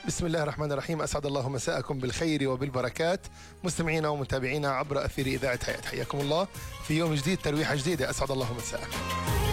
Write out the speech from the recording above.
بسم الله الرحمن الرحيم. أسعد الله مساءكم بالخير وبالبركات مستمعينا ومتابعينا عبر أثير إذاعة حياة. حياكم الله في يوم جديد، ترويحة جديدة. أسعد الله مساءكم.